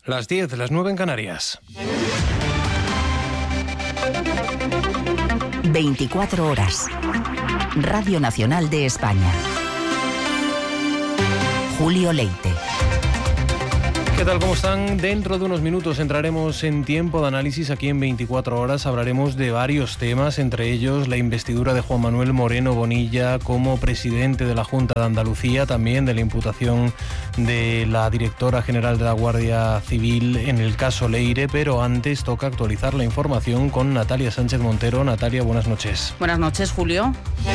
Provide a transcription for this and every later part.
Las 10, las 9 en Canarias. 24 horas. Radio Nacional de España. Julio Leite. ¿Qué tal? ¿Cómo están? Dentro de unos minutos entraremos en tiempo de análisis aquí en 24 horas. Hablaremos de varios temas, entre ellos la investidura de Juan Manuel Moreno Bonilla como presidente de la Junta de Andalucía, también de la imputación de la directora general de la Guardia Civil en el caso Leire, pero antes toca actualizar la información con Natalia Sánchez Montero. Natalia, buenas noches. Buenas noches, Julio.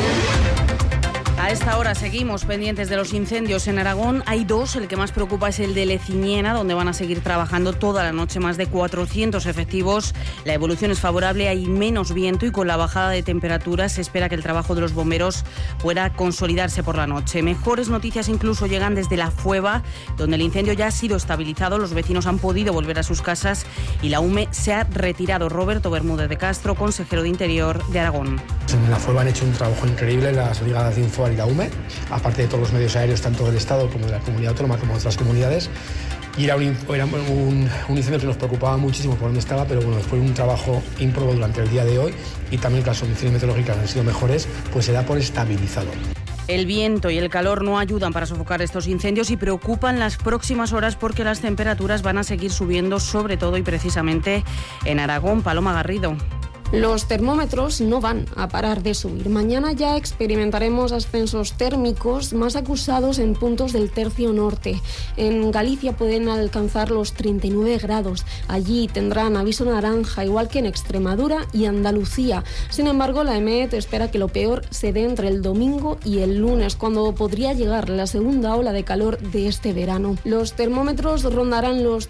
A esta hora seguimos pendientes de los incendios en Aragón. Hay dos, el que más preocupa es el de Leciñena, donde van a seguir trabajando toda la noche más de 400 efectivos. La evolución es favorable, hay menos viento y con la bajada de temperaturas se espera que el trabajo de los bomberos pueda consolidarse por la noche. Mejores noticias incluso llegan desde La Fueva, donde el incendio ya ha sido estabilizado, los vecinos han podido volver a sus casas y la UME se ha retirado. Roberto Bermúdez de Castro, consejero de Interior de Aragón. En La Fueva han hecho un trabajo increíble las brigadas de Infoal y la UME, aparte de todos los medios aéreos, tanto del Estado como de la comunidad autónoma como de otras comunidades. Y era un incendio que nos preocupaba muchísimo por dónde estaba, pero bueno, después de un trabajo ímprobo durante el día de hoy y también que las condiciones meteorológicas han sido mejores, pues se da por estabilizado. El viento y el calor no ayudan para sofocar estos incendios y preocupan las próximas horas porque las temperaturas van a seguir subiendo, sobre todo y precisamente en Aragón. Paloma Garrido. Los termómetros no van a parar de subir. Mañana ya experimentaremos ascensos térmicos más acusados en puntos del tercio norte. En Galicia pueden alcanzar los 39 grados. Allí tendrán aviso naranja, igual que en Extremadura y Andalucía. Sin embargo, la EMET espera que lo peor se dé entre el domingo y el lunes, cuando podría llegar la segunda ola de calor de este verano. Los termómetros rondarán los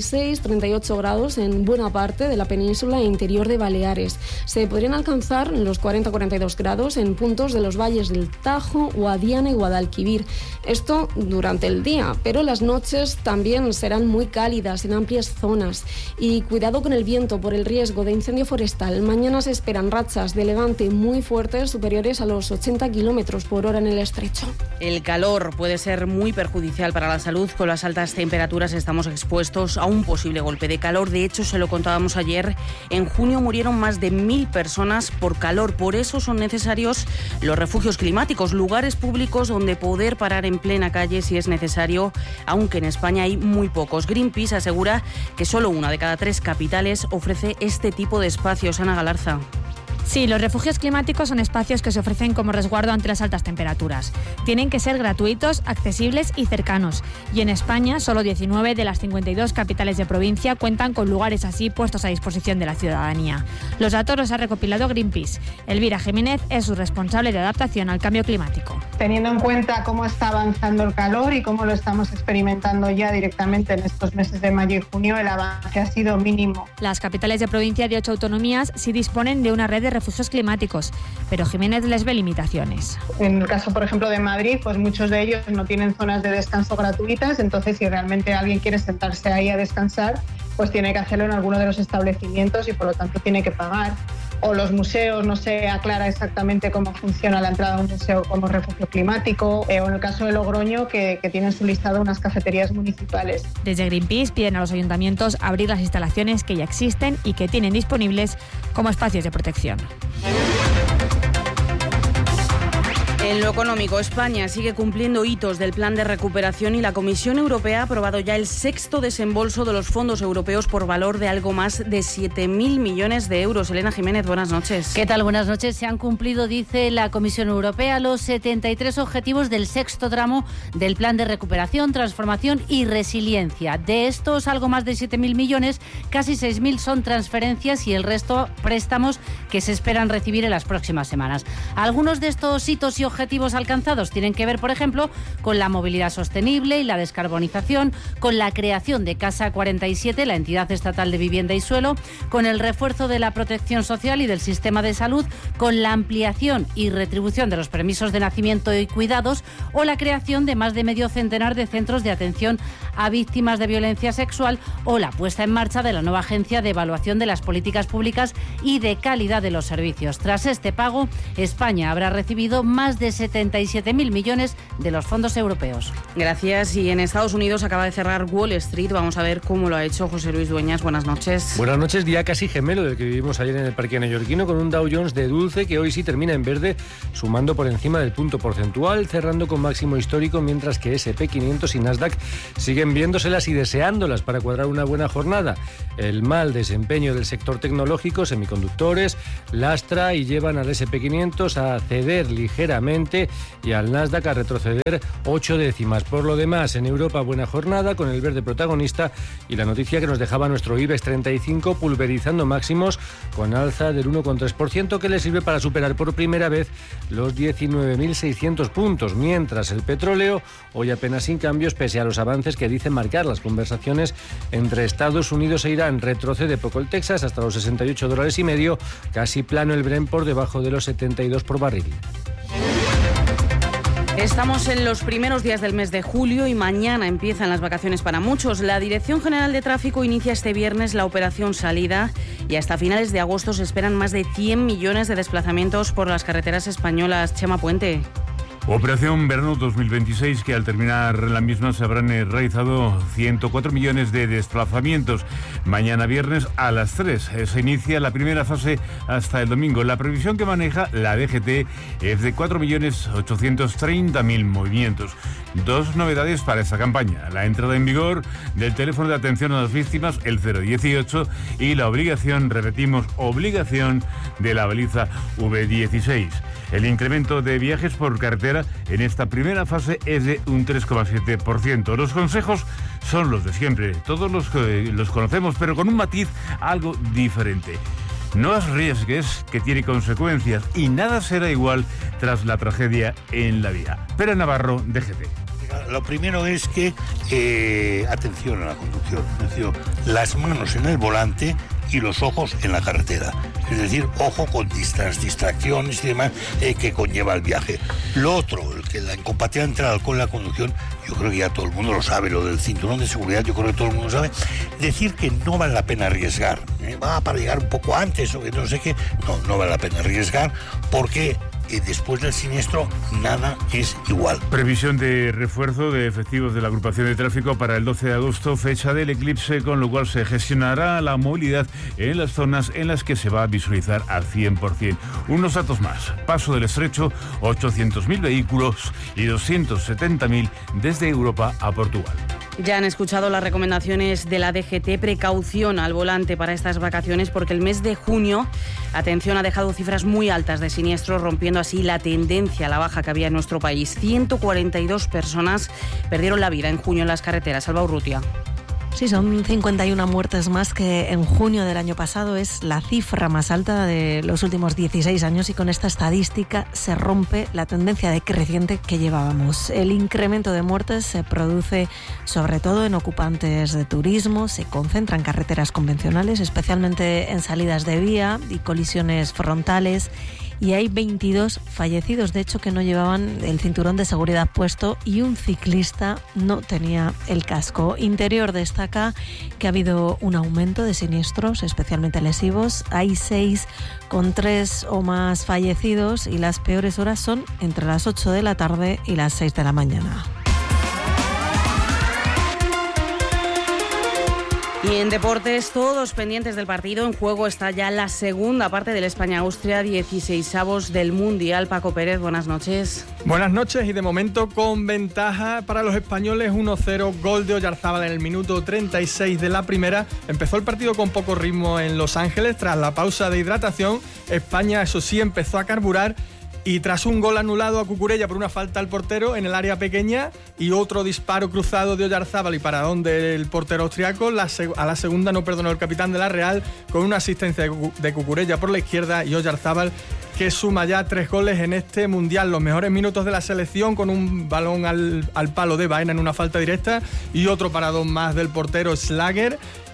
36-38 grados en buena parte de la península e interior de Baleares. Se podrían alcanzar los 40-42 grados en puntos de los valles del Tajo, Guadiana y Guadalquivir. Esto durante el día, pero las noches también serán muy cálidas en amplias zonas. Y cuidado con el viento por el riesgo de incendio forestal. Mañana se esperan rachas de levante muy fuertes, superiores a los 80 kilómetros por hora en el estrecho. El calor puede ser muy perjudicial para la salud. Con las altas temperaturas estamos expuestos a un posible golpe de calor. De hecho, se lo contábamos ayer, en junio murieron más de 1.000 personas por calor. Por eso son necesarios los refugios climáticos, lugares públicos donde poder parar en plena calle si es necesario, aunque en España hay muy pocos. Greenpeace asegura que solo 1 de cada 3 capitales ofrece este tipo de espacios. Ana Galarza. Sí, los refugios climáticos son espacios que se ofrecen como resguardo ante las altas temperaturas. Tienen que ser gratuitos, accesibles y cercanos. Y en España, solo 19 de las 52 capitales de provincia cuentan con lugares así puestos a disposición de la ciudadanía. Los datos los ha recopilado Greenpeace. Elvira Jiménez es su responsable de adaptación al cambio climático. Teniendo en cuenta cómo está avanzando el calor y cómo lo estamos experimentando ya directamente en estos meses de mayo y junio, el avance ha sido mínimo. Las capitales de provincia de 8 autonomías sí disponen de una red de refugios climáticos, pero Jiménez les ve limitaciones. En el caso, por ejemplo, de Madrid, pues muchos de ellos no tienen zonas de descanso gratuitas, entonces si realmente alguien quiere sentarse ahí a descansar, pues tiene que hacerlo en alguno de los establecimientos y por lo tanto tiene que pagar. O los museos, no se aclara exactamente cómo funciona la entrada a un museo como refugio climático, o en el caso de Logroño, que tienen su listado unas cafeterías municipales. Desde Greenpeace piden a los ayuntamientos abrir las instalaciones que ya existen y que tienen disponibles como espacios de protección. En lo económico, España sigue cumpliendo hitos del plan de recuperación y la Comisión Europea ha aprobado ya el 6º desembolso de los fondos europeos por valor de algo más de 7.000 millones de euros. Elena Jiménez, buenas noches. ¿Qué tal? Buenas noches. Se han cumplido, dice la Comisión Europea, los 73 objetivos del 6º tramo del plan de recuperación, transformación y resiliencia. De estos, algo más de 7.000 millones, casi 6.000 son transferencias y el resto préstamos que se esperan recibir en las próximas semanas. Algunos de estos hitos y objetivos alcanzados tienen que ver, por ejemplo, con la movilidad sostenible y la descarbonización, con la creación de Casa 47, la entidad estatal de vivienda y suelo, con el refuerzo de la protección social y del sistema de salud, con la ampliación y retribución de los permisos de nacimiento y cuidados o la creación de más de medio centenar de centros de atención a víctimas de violencia sexual o la puesta en marcha de la nueva Agencia de Evaluación de las Políticas Públicas y de Calidad de los Servicios. Tras este pago, España habrá recibido más de de 77.000 millones de los fondos europeos. Gracias. Y en Estados Unidos acaba de cerrar Wall Street. Vamos a ver cómo lo ha hecho José Luis Dueñas. Buenas noches. Buenas noches. Día casi gemelo del que vivimos ayer en el parque neoyorquino, con un Dow Jones de dulce que hoy sí termina en verde, sumando por encima del punto porcentual, cerrando con máximo histórico, mientras que S&P 500 y Nasdaq siguen viéndoselas y deseándolas para cuadrar una buena jornada. El mal desempeño del sector tecnológico, semiconductores, lastra y llevan al S&P 500 a ceder ligeramente y al Nasdaq a retroceder 8 décimas. Por lo demás, en Europa buena jornada con el verde protagonista y la noticia que nos dejaba nuestro IBEX 35 pulverizando máximos con alza del 1,3% que le sirve para superar por primera vez los 19.600 puntos, mientras el petróleo hoy apenas sin cambios pese a los avances que dicen marcar las conversaciones entre Estados Unidos e Irán. Retrocede poco el Texas hasta los $68.50, casi plano el Brent por debajo de los 72 por barril. Estamos en los primeros días del mes de julio y mañana empiezan las vacaciones para muchos. La Dirección General de Tráfico inicia este viernes la operación Salida y hasta finales de agosto se esperan más de 100 millones de desplazamientos por las carreteras españolas. Chema Puente. Operación Verano 2026, que al terminar la misma se habrán realizado 104 millones de desplazamientos. Mañana viernes a las 3 se inicia la primera fase hasta el domingo. La previsión que maneja la DGT es de 4.830.000 movimientos. Dos novedades para esta campaña: la entrada en vigor del teléfono de atención a las víctimas, el 018, y la obligación, repetimos, obligación de la baliza V16. El incremento de viajes por carretera en esta primera fase es de un 3,7%. Los consejos son los de siempre, todos los conocemos, pero con un matiz algo diferente. No arriesgues, que tiene consecuencias, y nada será igual tras la tragedia en la vía. Pere Navarro, DGT. Lo primero es que atención a la conducción, atención, las manos en el volante y los ojos en la carretera. Es decir, ojo con distracciones y demás que conlleva el viaje. Lo otro, que la incompatibilidad entre el alcohol y la conducción, yo creo que ya todo el mundo lo sabe. Lo del cinturón de seguridad, yo creo que todo el mundo sabe. Decir que no vale la pena arriesgar, para llegar un poco antes o que no sé qué, no vale la pena arriesgar, porque después del siniestro nada es igual. Previsión de refuerzo de efectivos de la agrupación de tráfico para el 12 de agosto, fecha del eclipse, con lo cual se gestionará la movilidad en las zonas en las que se va a visualizar al 100%. Unos datos más: Paso del Estrecho, 800.000 vehículos y 270.000 desde Europa a Portugal. Ya han escuchado las recomendaciones de la DGT. Precaución al volante para estas vacaciones, porque el mes de junio, atención, ha dejado cifras muy altas de siniestros, rompiendo así la tendencia a la baja que había en nuestro país. 142 personas perdieron la vida en junio en las carreteras. Alba Urrutia. Sí, son 51 muertes más que en junio del año pasado. Es la cifra más alta de los últimos 16 años y con esta estadística se rompe la tendencia decreciente que llevábamos. El incremento de muertes se produce sobre todo en ocupantes de turismo, se concentra en carreteras convencionales, especialmente en salidas de vía y colisiones frontales. Y hay 22 fallecidos, de hecho, que no llevaban el cinturón de seguridad puesto y un ciclista no tenía el casco. Interior destaca que ha habido un aumento de siniestros, especialmente lesivos. Hay 6 con 3 o más fallecidos y las peores horas son entre las 8 de la tarde y las 6 de la mañana. Y en deportes, todos pendientes del partido. En juego está ya la segunda parte del España-Austria, 16avos del Mundial. Paco Pérez, buenas noches. Buenas noches, y de momento con ventaja para los españoles, 1-0, gol de Oyarzábal en el minuto 36 de la primera. Empezó el partido con poco ritmo en Los Ángeles. Tras la pausa de hidratación, España, eso sí, empezó a carburar. Y tras un gol anulado a Cucurella por una falta al portero en el área pequeña y otro disparo cruzado de Oyarzábal y paradón del portero austriaco, a la segunda no perdonó el capitán de la Real, con una asistencia de Cucurella por la izquierda y Oyarzábal, que suma ya 3 goles en este Mundial. Los mejores minutos de la selección, con un balón al palo de Baena en una falta directa y otro paradón más del portero Schlager.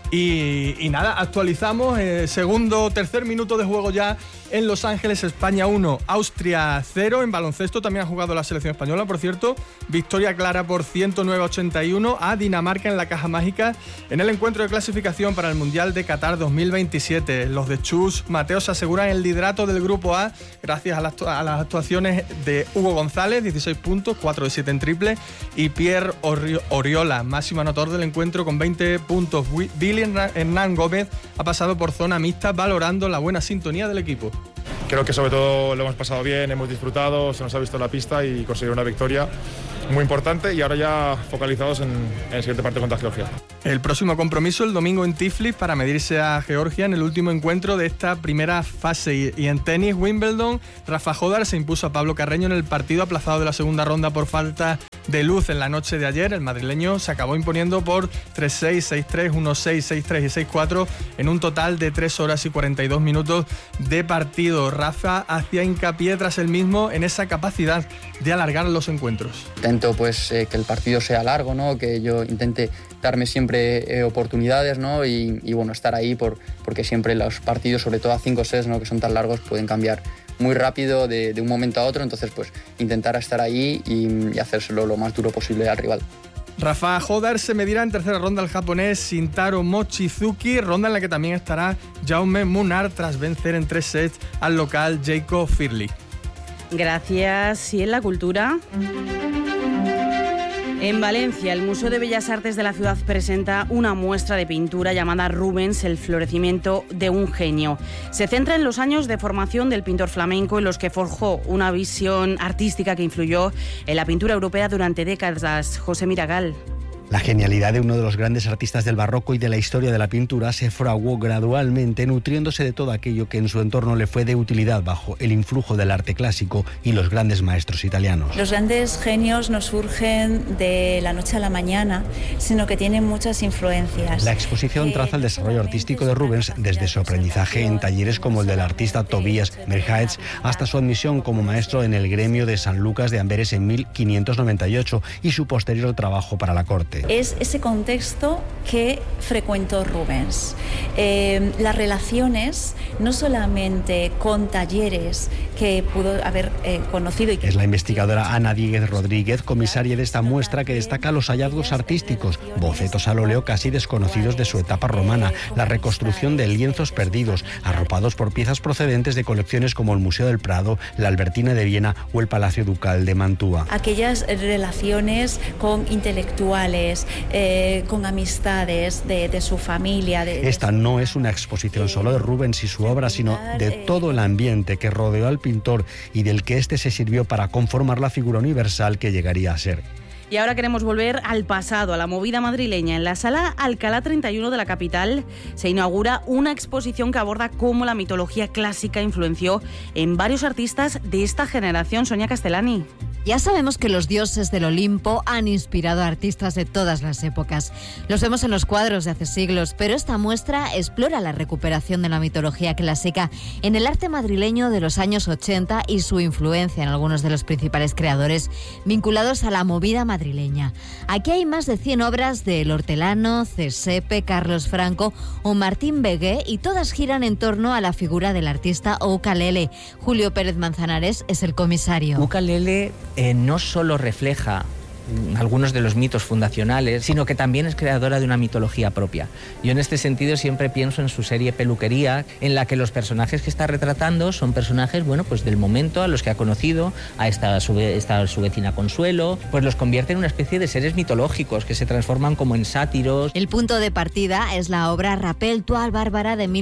Y nada, actualizamos, tercer minuto de juego ya en Los Ángeles, España 1, Austria 0. En baloncesto también ha jugado la selección española, por cierto. Victoria clara por 109-81 a Dinamarca en la Caja Mágica en el encuentro de clasificación para el Mundial de Qatar 2027. Los de Chus Mateo se aseguran el liderato del Grupo A gracias a las actuaciones de Hugo González, 16 puntos, 4 de 7 en triple, y Pierre Oriola, máximo anotador del encuentro con 20 puntos. Billy Hernán Gómez ha pasado por zona mixta valorando la buena sintonía del equipo. Creo que sobre todo lo hemos pasado bien, hemos disfrutado, se nos ha visto en la pista y conseguir una victoria muy importante, y ahora ya focalizados en el siguiente partido contra Georgia. El próximo compromiso el domingo en Tiflis para medirse a Georgia en el último encuentro de esta primera fase. Y en tenis, Wimbledon, Rafa Jodar se impuso a Pablo Carreño en el partido aplazado de la segunda ronda por falta de luz en la noche de ayer. El madrileño se acabó imponiendo por 3-6, 6-3, 1-6, 6-3 y 6-4 en un total de 3 horas y 42 minutos de partido. Rafa hacía hincapié tras el mismo en esa capacidad de alargar los encuentros. Intento que el partido sea largo, ¿no? Que yo intente darme siempre oportunidades, ¿no? Y bueno, estar ahí porque siempre los partidos, sobre todo a 5 sets, ¿no? Que son tan largos, pueden cambiar muy rápido de un momento a otro. Entonces pues intentar estar ahí y hacérselo lo más duro posible al rival. Rafa Jodar se medirá en tercera ronda al japonés Shintaro Mochizuki, ronda en la que también estará Jaume Munar tras vencer en 3 sets al local Jacob Firli. Gracias. Y en la cultura, en Valencia, el Museo de Bellas Artes de la ciudad presenta una muestra de pintura llamada Rubens, el florecimiento de un genio. Se centra en los años de formación del pintor flamenco, en los que forjó una visión artística que influyó en la pintura europea durante décadas. José Miragal. La genialidad de uno de los grandes artistas del barroco y de la historia de la pintura se fraguó gradualmente, nutriéndose de todo aquello que en su entorno le fue de utilidad bajo el influjo del arte clásico y los grandes maestros italianos. Los grandes genios no surgen de la noche a la mañana, sino que tienen muchas influencias. La exposición traza el desarrollo artístico de Rubens desde su aprendizaje en talleres como el del artista Tobias Merhaetz hasta su admisión como maestro en el gremio de San Lucas de Amberes en 1598 y su posterior trabajo para la corte. Es ese contexto que frecuentó Rubens. Las relaciones, no solamente con talleres que pudo haber conocido. Es la investigadora Ana Díez Rodríguez, comisaria de esta muestra, que destaca los hallazgos artísticos, bocetos al óleo casi desconocidos de su etapa romana, la reconstrucción de lienzos perdidos, arropados por piezas procedentes de colecciones como el Museo del Prado, la Albertina de Viena o el Palacio Ducal de Mantua. Aquellas relaciones con intelectuales, con amistades de su familia. Esta no es una exposición solo de Rubens y su obra, sino de todo el ambiente que rodeó al pintor y del que éste se sirvió para conformar la figura universal que llegaría a ser. Y ahora queremos volver al pasado, a la movida madrileña. En la Sala Alcalá 31 de la capital se inaugura una exposición que aborda cómo la mitología clásica influenció en varios artistas de esta generación. Sonia Castellani. Ya sabemos que los dioses del Olimpo han inspirado a artistas de todas las épocas. Los vemos en los cuadros de hace siglos, pero esta muestra explora la recuperación de la mitología clásica en el arte madrileño de los años 80 y su influencia en algunos de los principales creadores vinculados a la movida madrileña. Aquí hay más de 100 obras de El Hortelano, Cesepe, Carlos Franco o Martín Begué, y todas giran en torno a la figura del artista Ukelele. Julio Pérez Manzanares es el comisario. Ukelele no solo refleja algunos de los mitos fundacionales, sino que también es creadora de una mitología propia. Yo en este sentido siempre pienso en su serie Peluquería, en la que los personajes que está retratando son personajes, bueno, pues del momento, a los que ha conocido, a esta su vecina Consuelo, pues los convierte en una especie de seres mitológicos que se transforman como en sátiros. El punto de partida es la obra Rappel toi Bárbara de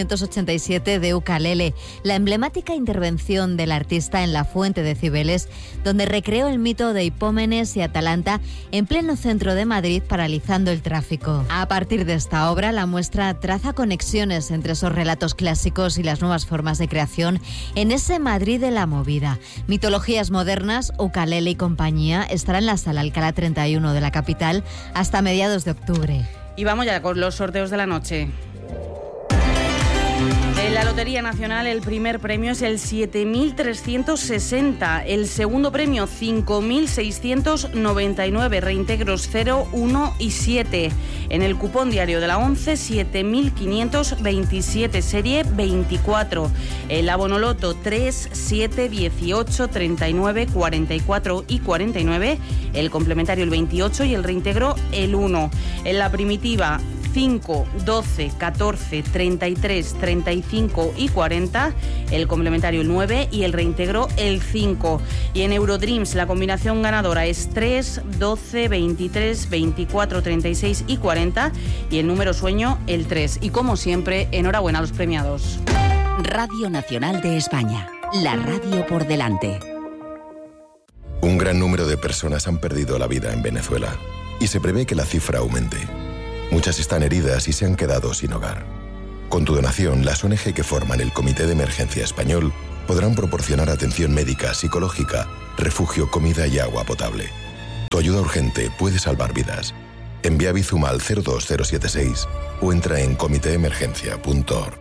1987 de Ukelele, la emblemática intervención del artista en la Fuente de Cibeles, donde recreó el mito de Hipómenes y Atalanta en pleno centro de Madrid, paralizando el tráfico. A partir de esta obra, la muestra traza conexiones entre esos relatos clásicos y las nuevas formas de creación en ese Madrid de la movida. Mitologías modernas, Ukelele y compañía estará en la Sala Alcalá 31 de la capital hasta mediados de octubre. Y vamos ya con los sorteos de la noche. En la Lotería Nacional el primer premio es el 7.360, el segundo premio 5.699, reintegros 0, 1 y 7. En el cupón diario de la 11, 7.527, serie 24. El abonoloto 3, 7, 18, 39, 44 y 49. El complementario el 28 y el reintegro el 1. En la primitiva 5, 12, 14, 33, 35 y 40, el complementario el 9 y el reintegro el 5. Y en Eurodreams la combinación ganadora es 3, 12, 23, 24, 36 y 40 y el número sueño el 3. Y como siempre, enhorabuena a los premiados. Radio Nacional de España, la radio por delante. Un gran número de personas han perdido la vida en Venezuela y se prevé que la cifra aumente. Muchas están heridas y se han quedado sin hogar. Con tu donación, las ONG que forman el Comité de Emergencia Español podrán proporcionar atención médica, psicológica, refugio, comida y agua potable. Tu ayuda urgente puede salvar vidas. Envía Bizum al 02076 o entra en comiteemergencia.org.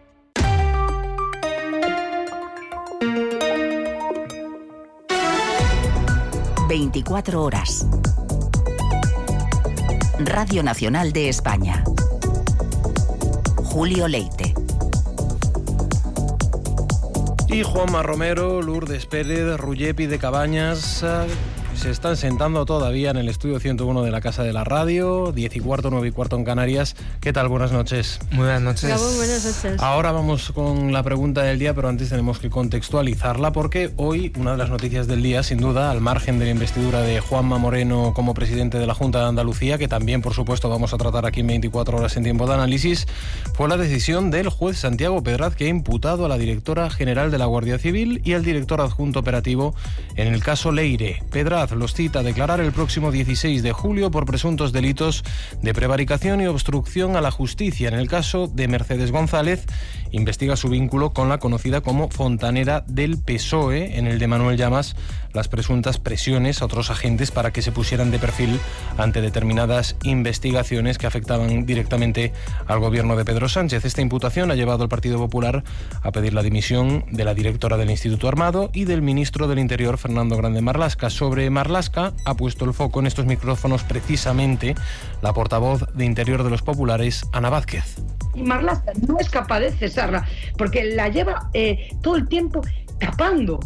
...24 horas... Radio Nacional de España. Julio Leite. Y Juanma Romero, Lourdes Pérez, Rullepi de Cabañas se están sentando todavía en el estudio 101 de la Casa de la Radio, 10:15, 9:15 en Canarias. ¿Qué tal? Buenas noches. Muy buenas noches. Buenas noches. Ahora vamos con la pregunta del día, pero antes tenemos que contextualizarla porque hoy una de las noticias del día, sin duda, al margen de la investidura de Juanma Moreno como presidente de la Junta de Andalucía, que también, por supuesto, vamos a tratar aquí en 24 horas en tiempo de análisis, fue la decisión del juez Santiago Pedraz, que ha imputado a la directora general de la Guardia Civil y al director adjunto operativo en el caso Leire. Pedraz los cita a declarar el próximo 16 de julio por presuntos delitos de prevaricación y obstrucción a la justicia. En el caso de Mercedes González, investiga su vínculo con la conocida como fontanera del PSOE. En el de Manuel Llamas, las presuntas presiones a otros agentes para que se pusieran de perfil ante determinadas investigaciones que afectaban directamente al gobierno de Pedro Sánchez. Esta imputación ha llevado al Partido Popular a pedir la dimisión de la directora del Instituto Armado y del ministro del Interior, Fernando Grande Marlaska. Sobre Marlaska ha puesto el foco en estos micrófonos precisamente la portavoz de Interior de los Populares, Ana Vázquez. Y Marlaska no es capaz de cesarla porque la lleva todo el tiempo tapando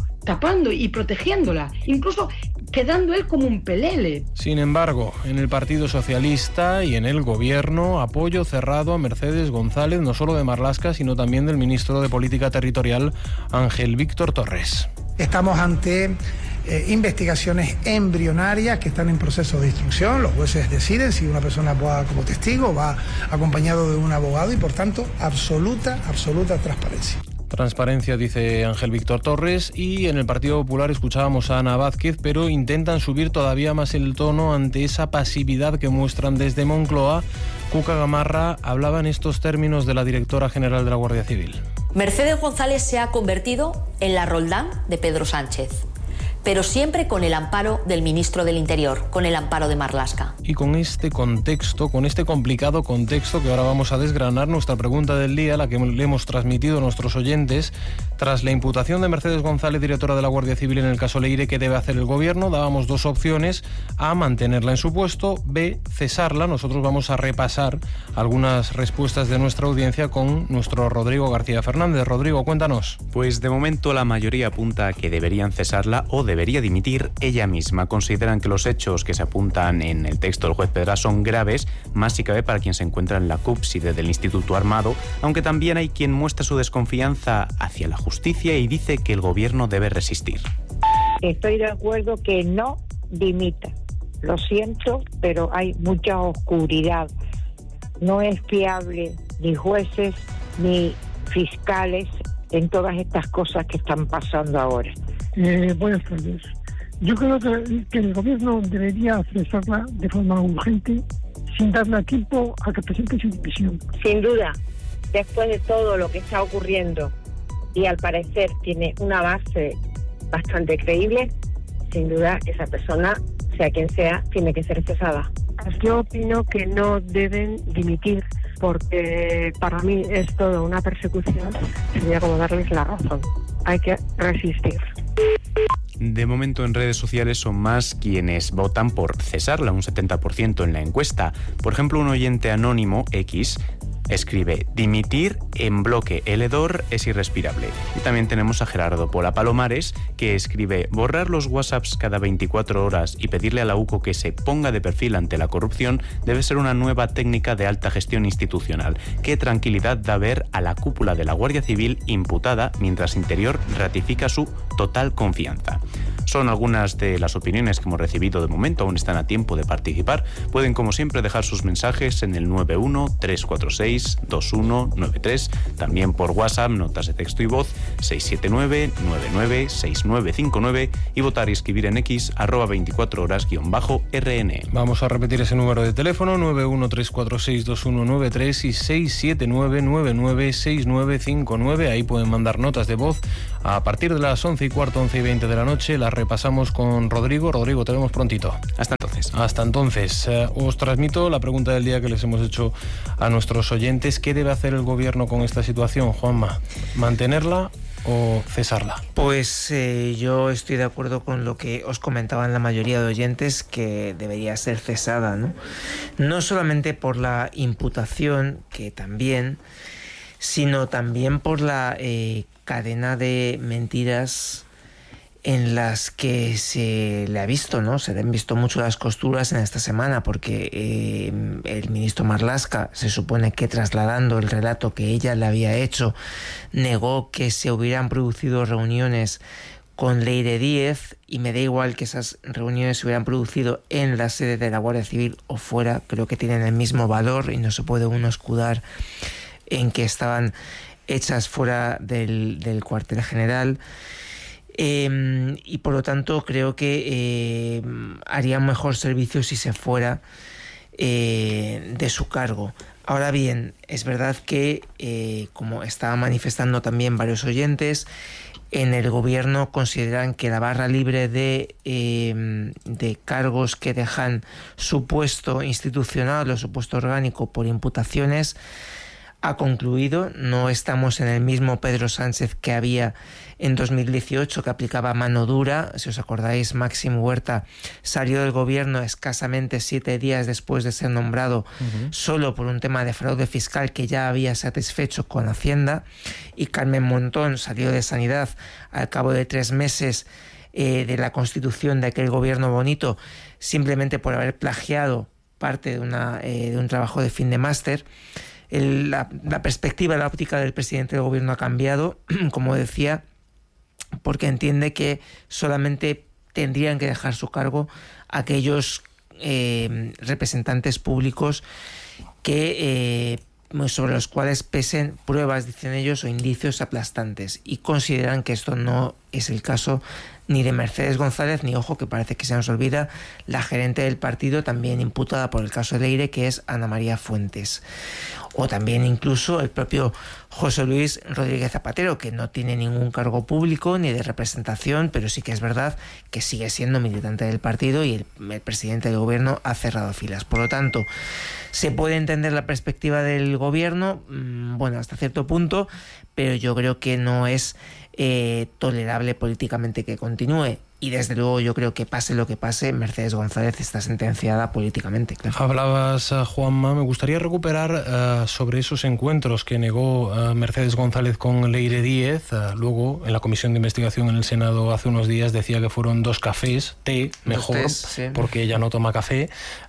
y protegiéndola, incluso quedando él como un pelele. Sin embargo, en el Partido Socialista y en el Gobierno, apoyo cerrado a Mercedes González, no solo de Marlaska, sino también del ministro de Política Territorial, Ángel Víctor Torres. Estamos ante investigaciones embrionarias que están en proceso de instrucción. Los jueces deciden si una persona va como testigo, va acompañado de un abogado y, por tanto, absoluta transparencia. Transparencia, dice Ángel Víctor Torres. Y en el Partido Popular escuchábamos a Ana Vázquez, pero intentan subir todavía más el tono ante esa pasividad que muestran desde Moncloa. Cuca Gamarra hablaba en estos términos de la directora general de la Guardia Civil. Mercedes González se ha convertido en la Roldán de Pedro Sánchez, pero siempre con el amparo del ministro del Interior, con el amparo de Marlaska. Y con este contexto, con este complicado contexto que ahora vamos a desgranar, nuestra pregunta del día, la que le hemos transmitido a nuestros oyentes, tras la imputación de Mercedes González, directora de la Guardia Civil en el caso Leire, ¿qué debe hacer el gobierno? Dábamos dos opciones: A, mantenerla en su puesto; B, cesarla. Nosotros vamos a repasar algunas respuestas de nuestra audiencia con nuestro Rodrigo García Fernández. Rodrigo, cuéntanos. Pues de momento la mayoría apunta a que deberían cesarla o debería dimitir ella misma. Consideran que los hechos que se apuntan en el texto del juez Pedraz son graves, más si cabe para quien se encuentra en la cúspide del Instituto Armado, aunque también hay quien muestra su desconfianza hacia la justicia y dice que el gobierno debe resistir. Estoy de acuerdo que no dimita. Lo siento, pero hay mucha oscuridad. No es fiable ni jueces ni fiscales en todas estas cosas que están pasando ahora. Buenas tardes. Yo creo que el gobierno debería cesarla de forma urgente, sin darle tiempo a que presente su dimisión. Sin duda, después de todo lo que está ocurriendo, y al parecer tiene una base bastante creíble, sin duda esa persona, sea quien sea, tiene que ser cesada. Pues yo opino que no deben dimitir, porque para mí es todo una persecución, sería como darles la razón. Hay que resistir. De momento en redes sociales son más quienes votan por cesarla, un 70% en la encuesta. Por ejemplo, un oyente anónimo, X, escribe: dimitir en bloque, el hedor es irrespirable. Y también tenemos a Gerardo Pola Palomares, que escribe: borrar los WhatsApps cada 24 horas y pedirle a la UCO que se ponga de perfil ante la corrupción debe ser una nueva técnica de alta gestión institucional. Qué tranquilidad da ver a la cúpula de la Guardia Civil imputada mientras Interior ratifica su total confianza. Son algunas de las opiniones que hemos recibido de momento, aún están a tiempo de participar. Pueden, como siempre, dejar sus mensajes en el 91-346-2193, también por WhatsApp, notas de texto y voz, 679-996959 y votar y escribir en X, @24horas_RN. Vamos a repetir ese número de teléfono, 91-346-2193 y 679-996959. Ahí pueden mandar notas de voz a partir de las 11:15, 11:20 de la noche. Las repasamos con Rodrigo. Rodrigo, te vemos prontito. Hasta entonces. Hasta entonces. Os transmito la pregunta del día que les hemos hecho a nuestros oyentes. ¿Qué debe hacer el gobierno con esta situación, Juanma? ¿Mantenerla o cesarla? Pues yo estoy de acuerdo con lo que os comentaban la mayoría de oyentes, que debería ser cesada, ¿no? No solamente por la imputación, que también, sino también por la cadena de mentiras en las que se le ha visto, ¿no? Se le han visto mucho las costuras en esta semana, porque el ministro Marlaska se supone que, trasladando el relato que ella le había hecho, negó que se hubieran producido reuniones con Leire Díez, y me da igual que esas reuniones se hubieran producido en la sede de la Guardia Civil o fuera, creo que tienen el mismo valor y no se puede uno escudar en que estaban hechas fuera del cuartel general. Y por lo tanto creo que haría un mejor servicio si se fuera de su cargo. Ahora bien, es verdad que, como estaban manifestando también varios oyentes, en el gobierno consideran que la barra libre de cargos que dejan su puesto institucional o su puesto orgánico por imputaciones ha concluido. No estamos en el mismo Pedro Sánchez que había en 2018, que aplicaba mano dura. Si os acordáis, Máximo Huerta salió del gobierno escasamente 7 días después de ser nombrado, solo por un tema de fraude fiscal que ya había satisfecho con Hacienda, y Carmen Montón salió de Sanidad al cabo de 3 meses de la constitución de aquel gobierno bonito, simplemente por haber plagiado parte de un trabajo de fin de máster. La perspectiva, la óptica del presidente del gobierno ha cambiado, como decía, porque entiende que solamente tendrían que dejar su cargo aquellos representantes públicos que sobre los cuales pesen pruebas, dicen ellos, o indicios aplastantes, y consideran que esto no es el caso ni de Mercedes González, ni, ojo, que parece que se nos olvida, la gerente del partido, también imputada por el caso de Leire, que es Ana María Fuentes. O también incluso el propio José Luis Rodríguez Zapatero, que no tiene ningún cargo público ni de representación, pero sí que es verdad que sigue siendo militante del partido, y el presidente del gobierno ha cerrado filas. Por lo tanto, se puede entender la perspectiva del gobierno, bueno, hasta cierto punto, pero yo creo que no es tolerable políticamente que continúe. Y desde luego yo creo que pase lo que pase, Mercedes González está sentenciada políticamente. Claro. Hablabas, Juanma, me gustaría recuperar sobre esos encuentros que negó Mercedes González con Leire Díez. Luego, en la comisión de investigación en el Senado hace unos días decía que fueron 2 cafés, té, mejor, sí, porque ella no toma café.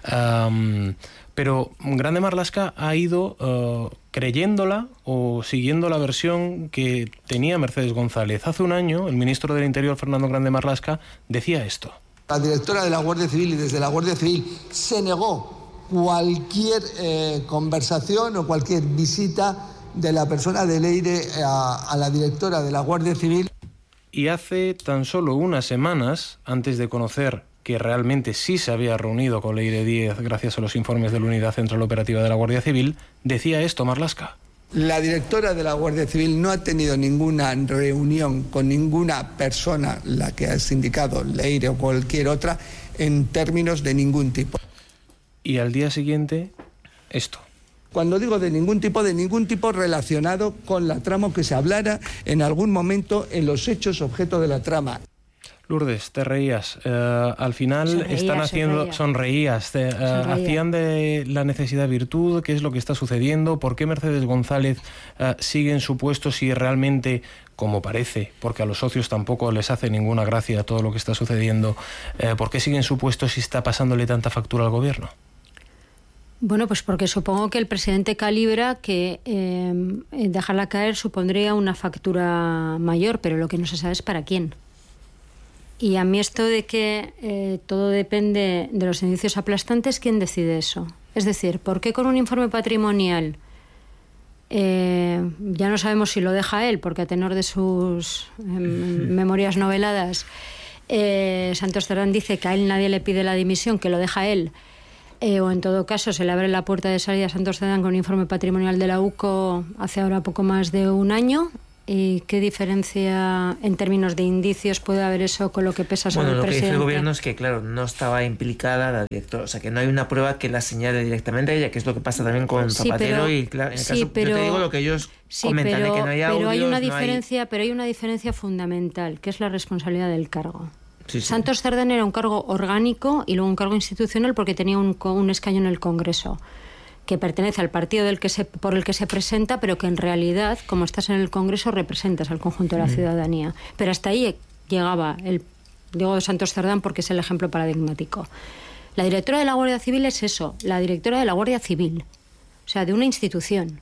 Pero Grande Marlaska ha ido creyéndola o siguiendo la versión que tenía Mercedes González. Hace un año, el ministro del Interior, Fernando Grande Marlaska, decía esto. La directora de la Guardia Civil, y desde la Guardia Civil se negó cualquier conversación o cualquier visita de la persona de Leire a la directora de la Guardia Civil. Y hace tan solo unas semanas, antes de conocer que realmente sí se había reunido con Leire Díez gracias a los informes de la Unidad Central Operativa de la Guardia Civil, decía esto Marlaska. La directora de la Guardia Civil no ha tenido ninguna reunión con ninguna persona, la que has indicado, Leire o cualquier otra, en términos de ningún tipo. y al día siguiente esto. Cuando digo de ningún tipo relacionado con la trama que se hablara en algún momento en los hechos objeto de la trama. Lourdes, te reías. Al final sonreías. Hacían de la necesidad virtud. ¿Qué es lo que está sucediendo? ¿Por qué Mercedes González sigue en su puesto si realmente, como parece, porque a los socios tampoco les hace ninguna gracia todo lo que está sucediendo, ¿por qué sigue en su puesto si está pasándole tanta factura al gobierno? Bueno, pues porque supongo que el presidente calibra que dejarla caer supondría una factura mayor, pero lo que no se sabe es para quién. Y a mí esto de que todo depende de los indicios aplastantes, ¿quién decide eso? Es decir, ¿por qué con un informe patrimonial ya no sabemos si lo deja él, porque a tenor de sus memorias noveladas, Santos Cerdán dice que a él nadie le pide la dimisión, que lo deja él? O en todo caso se le abre la puerta de salida a Santos Cerdán con un informe patrimonial de la UCO hace ahora poco más de un año. ¿Y qué diferencia en términos de indicios puede haber eso con lo que pesa sobre el presidente? Bueno, lo que dice el gobierno es que, claro, no estaba implicada la directora, o sea, que no hay una prueba que la señale directamente a ella, que es lo que pasa también con Zapatero, y claro, en el caso, yo te digo lo que ellos comentan, que no hay audios, pero hay una diferencia fundamental, que es la responsabilidad del cargo. Sí. Santos Cerdán era un cargo orgánico y luego un cargo institucional porque tenía un escaño en el Congreso, que pertenece al partido por el que se presenta, pero que en realidad, como estás en el Congreso, representas al conjunto de la ciudadanía. Pero hasta ahí llegaba digo Santos Cerdán porque es el ejemplo paradigmático. La directora de la Guardia Civil es eso, la directora de la Guardia Civil, o sea, de una institución,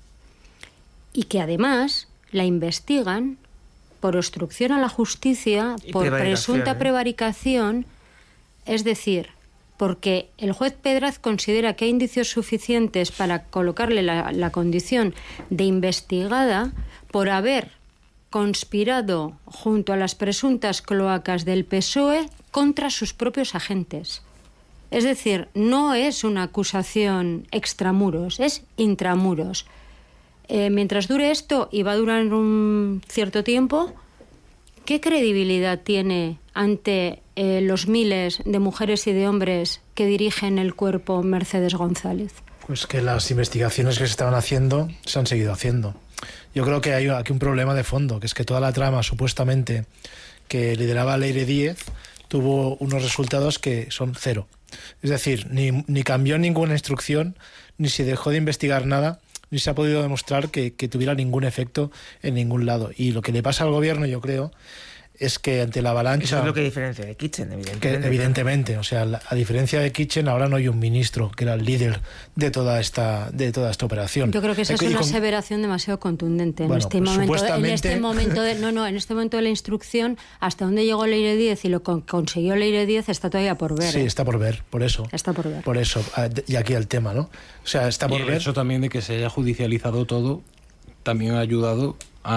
y que además la investigan por obstrucción a la justicia, por presunta prevaricación, es decir, porque el juez Pedraz considera que hay indicios suficientes para colocarle la condición de investigada por haber conspirado junto a las presuntas cloacas del PSOE contra sus propios agentes. Es decir, no es una acusación extramuros, es intramuros. Mientras dure esto, y va a durar un cierto tiempo, ¿qué credibilidad tiene ante los miles de mujeres y de hombres que dirigen el cuerpo Mercedes González? Pues que las investigaciones que se estaban haciendo se han seguido haciendo. Yo creo que hay aquí un problema de fondo, que es que toda la trama supuestamente que lideraba Leire Díez tuvo unos resultados que son cero. Es decir, ni cambió ninguna instrucción, ni se dejó de investigar nada, ni se ha podido demostrar que tuviera ningún efecto en ningún lado. Y lo que le pasa al gobierno, yo creo, es que ante la avalancha... Eso es lo que diferencia de Kitchen, evidentemente. Evidentemente, o sea, a diferencia de Kitchen, ahora no hay un ministro que era el líder de toda esta operación. Yo creo que esa es una aseveración demasiado contundente en este momento de la instrucción. Hasta dónde llegó Leire Díez y lo consiguió Leire Díez está todavía por ver. Sí, está por ver, por eso. Está por ver. Por eso, y aquí el tema, ¿no? O sea, está por ver. Eso también de que se haya judicializado todo también ha ayudado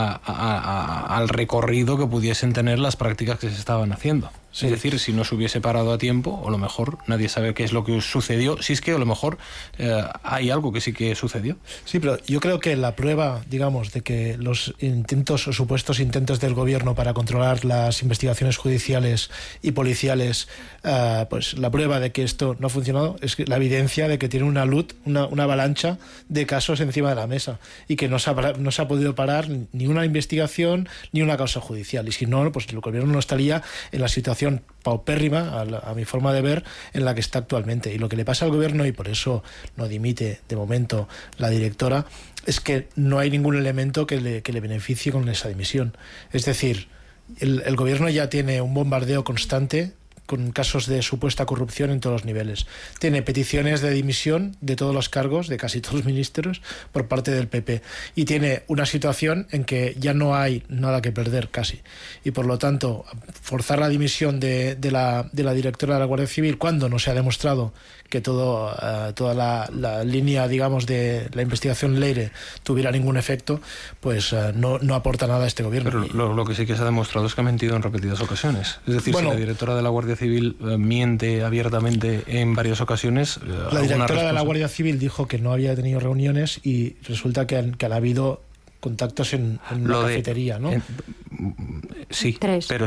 al recorrido que pudiesen tener las prácticas que se estaban haciendo. Sí. Es decir, si no se hubiese parado a tiempo, a lo mejor nadie sabe qué es lo que sucedió. Si es que a lo mejor hay algo que sí que sucedió. Sí, pero yo creo que la prueba, digamos, de que los intentos o supuestos intentos del gobierno para controlar las investigaciones judiciales y policiales, pues la prueba de que esto no ha funcionado es la evidencia de que tiene una avalancha de casos encima de la mesa y que no se ha podido parar ni una investigación ni una causa judicial. Y si no, pues el gobierno no estaría en la situación paupérrima, a mi forma de ver, en la que está actualmente. Y lo que le pasa al gobierno, y por eso no dimite de momento la directora, es que no hay ningún elemento que le beneficie con esa dimisión. Es decir, el gobierno ya tiene un bombardeo constante con casos de supuesta corrupción en todos los niveles. Tiene peticiones de dimisión de todos los cargos, de casi todos los ministros, por parte del PP. Y tiene una situación en que ya no hay nada que perder casi. Y por lo tanto, forzar la dimisión de la directora de la Guardia Civil cuando no se ha demostrado que toda la línea, digamos, de la investigación Leire tuviera ningún efecto, pues no aporta nada a este gobierno. Pero lo que sí que se ha demostrado es que ha mentido en repetidas ocasiones. Es decir, si la directora de la Guardia Civil miente abiertamente en varias ocasiones... La directora de la Guardia Civil dijo que no había tenido reuniones y resulta que han habido contactos en la cafetería, ¿no? Sí, 3. Pero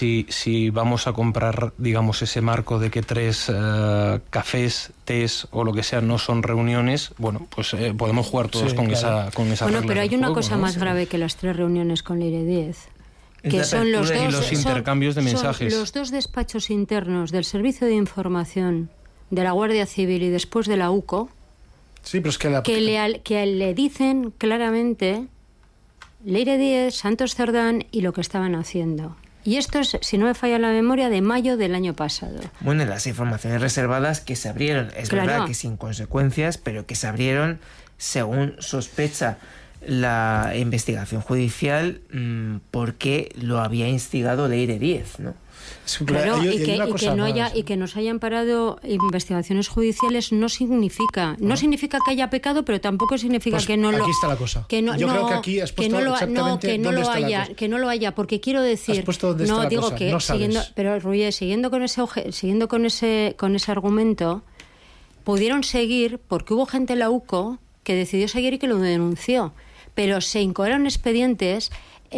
si vamos a comprar, digamos, ese marco de que 3 cafés, tés o lo que sea no son reuniones, bueno, pues podemos jugar todos con esa Bueno, pero hay una juego, cosa más grave que las 3 reuniones con Leire Díez, que son los intercambios de mensajes. Son los 2 despachos internos del Servicio de Información de la Guardia Civil y después de la UCO, sí, pero es que le dicen claramente Leire Díez, Santos Cerdán y lo que estaban haciendo. Y esto es, si no me falla la memoria, de mayo del año pasado. Bueno, las informaciones reservadas que se abrieron, es verdad que sin consecuencias, pero que se abrieron según sospecha la investigación judicial porque lo había instigado Leire Díez, ¿no? Claro, y que nos hayan parado investigaciones judiciales no significa que haya pecado, pero tampoco significa que no lo... Aquí está la cosa. Que no, yo creo que aquí has puesto exactamente dónde está la cosa. Que no lo haya, porque quiero decir... Has puesto dónde está la cosa, que no sabes. Pero Ruiz, siguiendo con ese argumento, pudieron seguir porque hubo gente en la UCO que decidió seguir y que lo denunció, pero se incoaron expedientes.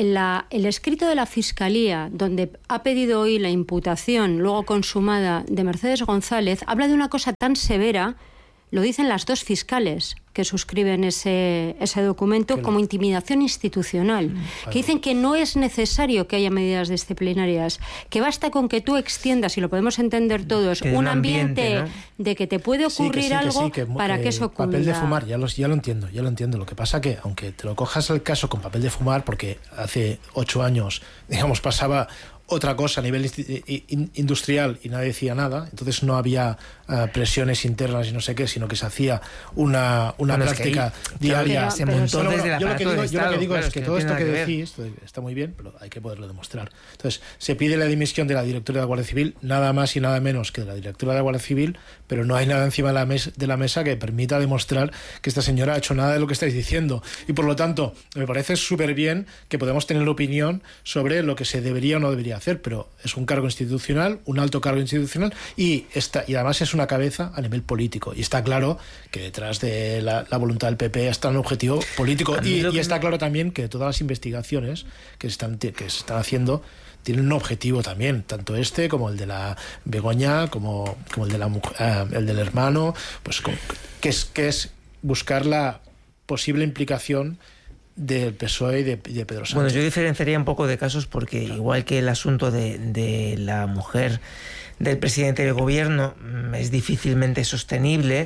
El escrito de la Fiscalía, donde ha pedido hoy la imputación luego consumada de Mercedes González, habla de una cosa tan severa, lo dicen las 2 fiscales que suscriben ese documento, como intimidación institucional, que dicen que no es necesario que haya medidas disciplinarias, que basta con que tú extiendas, y lo podemos entender todos, un ambiente, ¿no?, de que te puede ocurrir algo para que eso ocurra. Papel de fumar, ya lo entiendo. Lo que pasa que, aunque te lo cojas el caso con papel de fumar, porque hace 8 años, digamos, pasaba otra cosa a nivel industrial y nadie decía nada, entonces no había presiones internas y no sé qué, sino que se hacía una práctica diaria. Se montó desde el aparato del Estado. Yo lo que digo es que todo esto que decís decís está muy bien, pero hay que poderlo demostrar. Entonces, se pide la dimisión de la directora de la Guardia Civil, nada más y nada menos que de la directora de la Guardia Civil, pero no hay nada encima de la mesa que permita demostrar que esta señora ha hecho nada de lo que estáis diciendo. Y por lo tanto, me parece súper bien que podamos tener la opinión sobre lo que se debería o no debería hacer, pero es un cargo institucional, un alto cargo institucional, y además es una cabeza a nivel político. Y está claro que detrás de la voluntad del PP está un objetivo político. Y está claro también que todas las investigaciones que se están haciendo tienen un objetivo también, tanto como el de la Begoña, como el de la mujer, el del hermano, pues que es buscar la posible implicación del PSOE y de Pedro Sánchez. Bueno, yo diferenciaría un poco de casos porque igual que el asunto de la mujer del presidente del gobierno es difícilmente sostenible,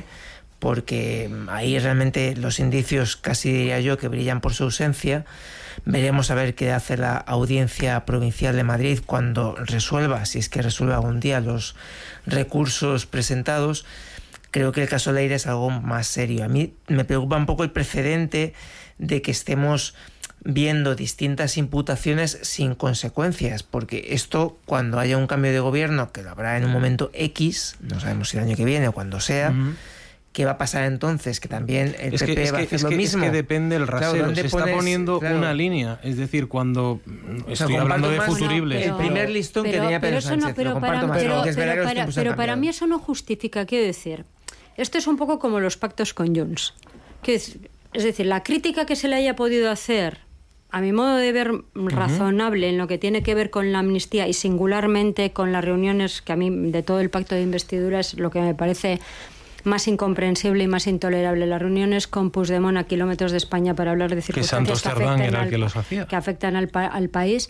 porque ahí realmente los indicios, casi diría yo, que brillan por su ausencia. Veremos a ver qué hace la Audiencia Provincial de Madrid cuando resuelva, si es que resuelve algún día, los recursos presentados. Creo que el caso Leire es algo más serio. A mí me preocupa un poco el precedente de que estemos viendo distintas imputaciones sin consecuencias, porque esto, cuando haya un cambio de gobierno, que lo habrá en un momento X, no sabemos si el año que viene o cuando sea, ¿qué va a pasar entonces? Que también el PP va a hacer lo mismo. Es que depende el rasero. Claro, se está poniendo una línea. Es decir, cuando estoy hablando de futuribles. El primer listón que tenía Pedro Sánchez. Pero para mí eso no justifica. Quiero decir, esto es un poco como los pactos con Junts. Es decir, la crítica que se le haya podido hacer, a mi modo de ver, razonable en lo que tiene que ver con la amnistía y singularmente con las reuniones, que a mí de todo el pacto de investidura es lo que me parece más incomprensible y más intolerable, las reuniones con Puigdemont a kilómetros de España para hablar de circunstancias que afectan al país,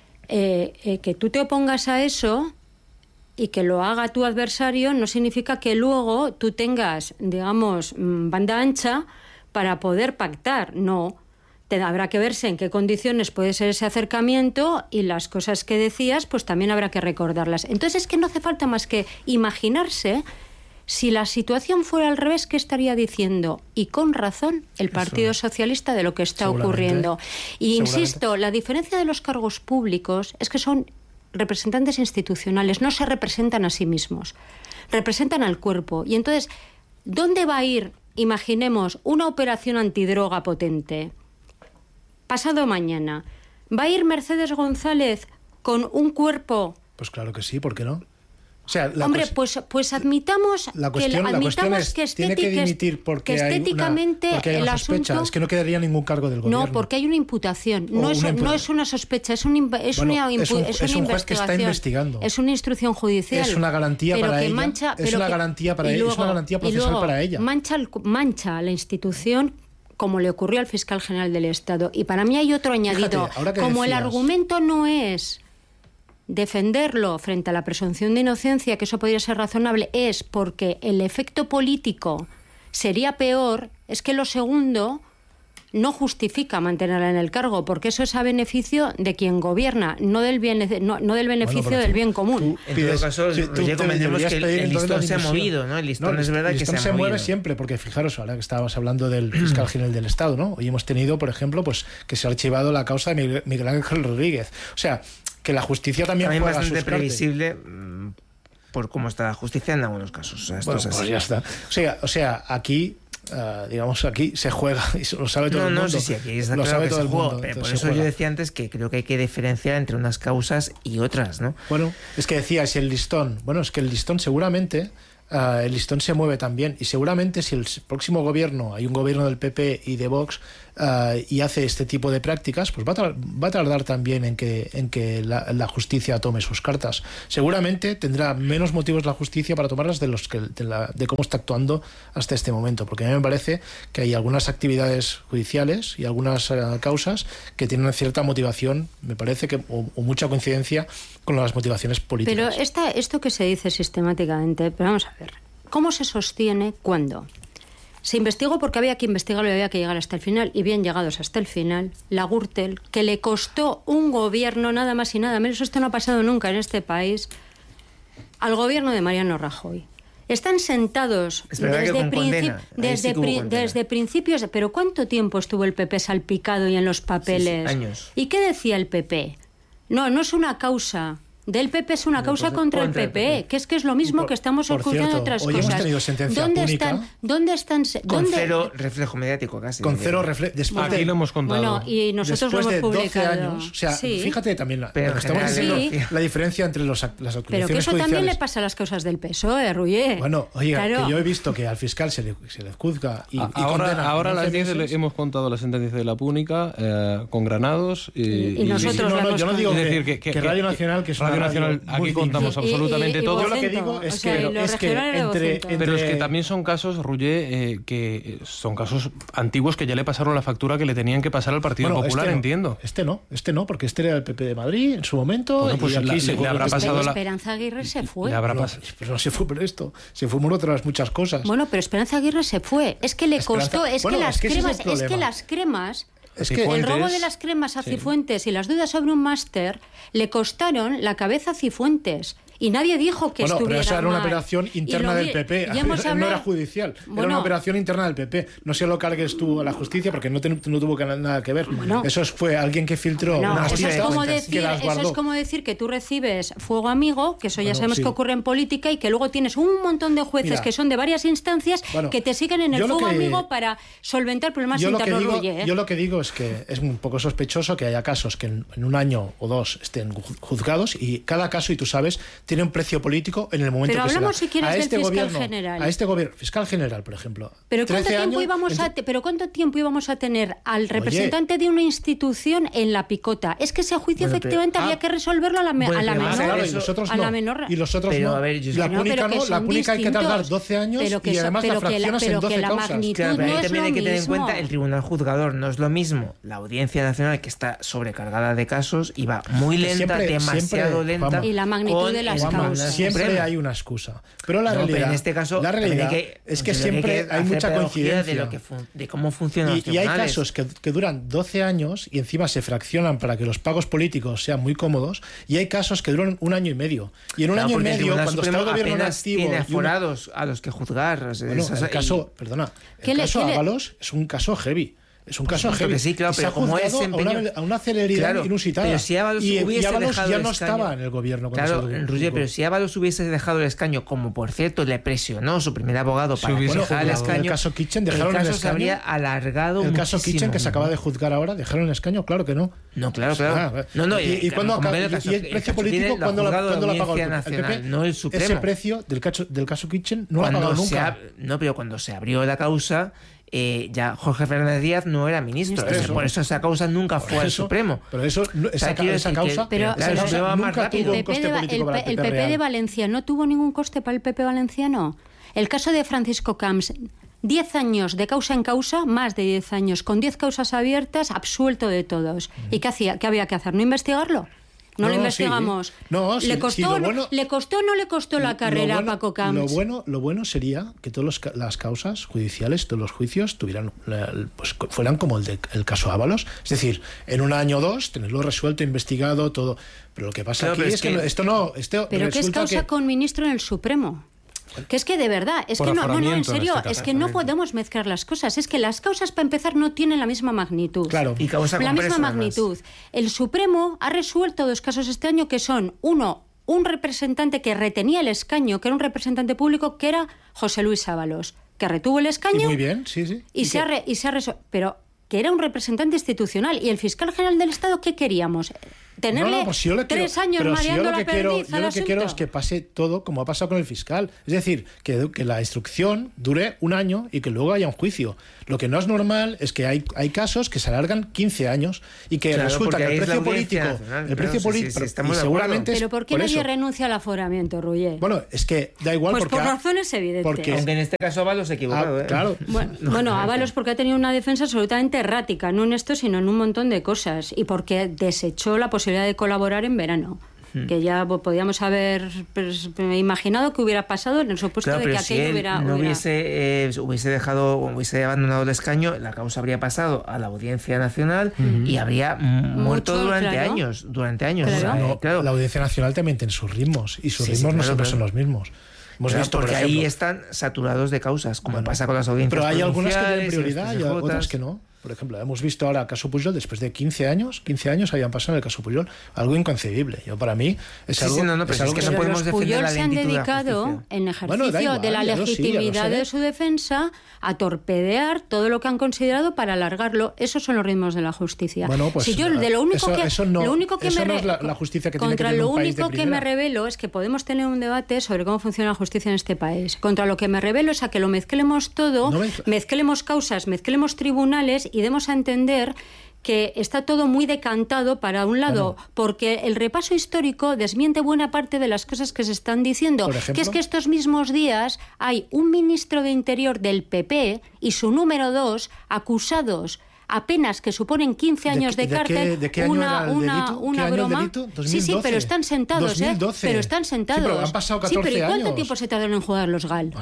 que tú te opongas a eso y que lo haga tu adversario no significa que luego tú tengas, digamos, banda ancha para poder pactar. No, habrá que verse en qué condiciones puede ser ese acercamiento, y las cosas que decías pues también habrá que recordarlas. Entonces es que no hace falta más que imaginarse si la situación fuera al revés, ¿qué estaría diciendo? Y con razón el Partido Socialista de lo que está ocurriendo. Y insisto, la diferencia de los cargos públicos es que son representantes institucionales, no se representan a sí mismos, representan al cuerpo. Y entonces, ¿dónde va a ir, imaginemos, una operación antidroga potente? Pasado mañana, ¿va a ir Mercedes González con un cuerpo? Pues claro que sí, ¿por qué no? O sea, hombre, pues admitamos que tiene que dimitir porque estéticamente hay una sospecha. Es que no quedaría ningún cargo del gobierno. No, porque hay una imputación. No es una sospecha, es una investigación. Juez que está investigando. Es una instrucción judicial. Es una garantía para ella. Es una garantía procesal para ella. Mancha a la institución, como le ocurrió al fiscal general del Estado. Y para mí hay otro añadido. Como el argumento no es defenderlo frente a la presunción de inocencia, que eso podría ser razonable, es porque el efecto político sería peor, es que lo segundo no justifica mantenerla en el cargo, porque eso es a beneficio de quien gobierna, no del beneficio del bien común. En todo caso, ya convenemos que el listón se ha movido, ¿no? El listón es verdad que se mueve siempre, porque fijaros, ahora que estábamos hablando del fiscal general del Estado, ¿no? Hoy hemos tenido, por ejemplo, pues que se ha archivado la causa de Miguel Ángel Rodríguez. O sea, que la justicia también juega bastante sus previsible por cómo está la justicia en algunos casos. O sea, pues ya está. O sea, aquí digamos, aquí se juega y lo sabe todo el mundo. Sí, aquí está lo sabe todo el mundo. Por eso yo decía antes que creo que hay que diferenciar entre unas causas y otras, ¿no? Bueno, es que decía, si el listón, es que el listón seguramente, el listón se mueve también, y seguramente si el próximo gobierno, hay un gobierno del PP y de Vox, y hace este tipo de prácticas, pues va a tardar también en que la justicia tome sus cartas. Seguramente tendrá menos motivos la justicia para tomarlas de cómo está actuando hasta este momento, porque a mí me parece que hay algunas actividades judiciales y algunas causas que tienen cierta motivación, me parece que o mucha coincidencia con las motivaciones políticas. Pero esto que se dice sistemáticamente, pero vamos a ver, ¿cómo se sostiene cuando se investigó porque había que investigarlo y había que llegar hasta el final, y bien llegados hasta el final, la Gürtel, que le costó un gobierno, nada más y nada menos, esto no ha pasado nunca en este país, al gobierno de Mariano Rajoy? Están sentados desde principios, pero ¿cuánto tiempo estuvo el PP salpicado y en los papeles? Sí, años. ¿Y qué decía el PP? No es una causa del PP, es una causa contra el PP, que es lo mismo que estamos ocultando otras cosas. Hemos tenido sentencia pública. ¿Dónde están? Con cero reflejo mediático casi. Con cero reflejo. Aquí lo hemos contado. Bueno, y nosotros lo hemos publicado. 12 años, o sea, sí. Fíjate también estamos diciendo la diferencia entre las acusaciones judiciales. Pero que eso también le pasa a las causas del PSOE, Rullé. Bueno, oiga, claro, que yo he visto que al fiscal se le juzga y condena. Ahora a las 10 le hemos contado la sentencia de la Púnica con Granados y nosotros yo no digo que Radio Nacional, que es Radio Nacional, aquí contamos absolutamente todo. Yo lo que digo es que pero es que también son casos, Rullé, que son casos antiguos que ya le pasaron la factura que le tenían que pasar al Partido Popular, entiendo. Este no, porque este era el PP de Madrid en su momento. Bueno, pues y aquí le habrá pasado Esperanza Aguirre se fue. Pero no se fue por esto, se fue por otras muchas cosas. Bueno, pero Esperanza Aguirre se fue. Es que le costó, el robo de las cremas a Cifuentes y las dudas sobre un máster le costaron la cabeza a Cifuentes. Y nadie dijo que estuviera pero esa era mal. una operación interna del PP, no era judicial, era una operación interna del PP. No se lo cargues tú a la justicia porque no tuvo nada que ver. Eso fue alguien que filtró una eso es como decir que tú recibes fuego amigo, que eso ya sabemos que ocurre en política, y que luego tienes un montón de jueces que son de varias instancias que te siguen en el fuego amigo para solventar problemas internos. Yo lo que digo es que es un poco sospechoso que haya casos que en un año o dos estén juzgados, y cada caso, y tú sabes, tiene un precio político en el momento pero que se da. Pero hablamos, si quieres, del fiscal general. A este gobierno, fiscal general, por ejemplo. ¿Pero cuánto tiempo íbamos a tener al representante de una institución en la picota? Es que ese juicio efectivamente había que resolverlo a la menor. Claro, y los otros no. La púnica hay que tardar 12 años y además la fraccionas en 12 causas. También hay que tener en cuenta el tribunal juzgador. No es lo mismo la Audiencia Nacional, que está sobrecargada de casos y va muy lenta, demasiado lenta. Y la magnitud de las causas. Siempre hay una excusa. Pero la realidad, en este caso, es que siempre hay mucha coincidencia de cómo funciona. Y hay casos que duran 12 años y encima se fraccionan para que los pagos políticos sean muy cómodos, y hay casos que duran un año y medio. Y en un año y medio, cuando está el gobierno inactivo, tiene aforados a los que juzgar. El caso Ábalos es un caso heavy. Es un caso heavy. Sí, claro, pero como es a una celeridad inusitada. Pero si Ábalos hubiese Ábalos dejado ya el no escaño, estaba en el gobierno. Claro, Roger, pero si Ábalos hubiese dejado el escaño, como por cierto le presionó su primer abogado para que dejara el escaño, el caso Kitchen, dejaron el caso el escaño. se habría alargado el caso Kitchen, que se acaba de juzgar ahora, dejaron el escaño, claro que no. No, claro. ¿Y cuándo acaba? ¿Y el precio político cuándo lo ha pagado el PP? No el Supremo. Ese precio del caso Kitchen no lo ha pagado nunca. No, pero cuando se abrió la causa, ya Jorge Fernández Díaz no era ministro. Por eso esa causa nunca fue al Supremo. Pero esa causa nunca tuvo un coste político para el PP de Valencia no tuvo ningún coste para el PP valenciano. El caso de Francisco Camps, 10 años de causa en causa, más de 10 años, con 10 causas abiertas, absuelto de todos. ¿Y qué había que hacer? ¿No investigarlo? No lo investigamos. Sí. No, ¿Le costó o no le costó la carrera a Paco Camps? Lo bueno sería que todas las causas judiciales, todos los juicios fueran como el caso Ábalos. Es decir, en un año o dos, tenerlo resuelto, investigado, todo. Pero lo que pasa aquí es que esto no... ¿Pero qué es causa con ministro en el Supremo? Que es que de verdad, es que no, en serio, es que no podemos mezclar las cosas. Es que las causas, para empezar, no tienen la misma magnitud. Claro, y causa la misma magnitud. El Supremo ha resuelto 2 casos este año que son, uno, un representante que retenía el escaño, que era un representante público, que era José Luis Ábalos, que retuvo el escaño. Y muy bien, sí. Y se ha resuelto. Pero que era un representante institucional. ¿Y el fiscal general del Estado qué queríamos? ¿Tenerle 3 años mareando la perdiz al asunto? Yo lo que quiero es que pase todo como ha pasado con el fiscal. Es decir, que la instrucción dure 1 año y que luego haya un juicio. Lo que no es normal es que hay casos que se alargan 15 años y que resulta que el precio político... seguramente... ¿Pero por qué nadie renuncia al aforamiento, Ruller? Bueno, es que da igual porque... Pues por razones evidentes. Aunque en este caso Ábalos se ha equivocado. Claro. Bueno, Ábalos porque ha tenido una defensa absolutamente errática, no en esto, sino en un montón de cosas. Y porque desechó la posibilidad de colaborar en verano, que ya podíamos haber imaginado que hubiera pasado en el supuesto de que aquello hubiese abandonado el escaño, la causa habría pasado a la Audiencia Nacional y habría muerto durante años. Claro. La Audiencia Nacional también tiene sus ritmos y sus ritmos no siempre son los mismos. Hemos visto, porque por ejemplo, ahí están saturados de causas, como pasa con las audiencias. Pero hay algunas que tienen prioridad y otras que no. Por ejemplo, hemos visto ahora el caso Pujol, después de 15 años habían pasado en el caso Pujol, algo inconcebible. Yo, para mí, es algo que no podemos defender. Los Pujol se han dedicado, en ejercicio de la legitimidad de su defensa, a torpedear todo lo que han considerado para alargarlo. Esos son los ritmos de la justicia. Si yo de lo único que me revelo es que podemos tener un debate sobre cómo funciona la justicia en este país. Contra lo que me revelo es a que lo mezclemos todo, mezclemos causas, mezclemos tribunales y demos a entender que está todo muy decantado para un lado, porque el repaso histórico desmiente buena parte de las cosas que se están diciendo. Por ejemplo, que es que estos mismos días hay un ministro de Interior del PP y su número 2 acusados apenas que suponen 15 años de cárcel. ¿De qué año era el delito? Una broma. Sí, pero están sentados, 2012. Pero están sentados. Sí, pero han pasado 14 años. ¿Cuánto años? tiempo se tardaron en jugar los GAL?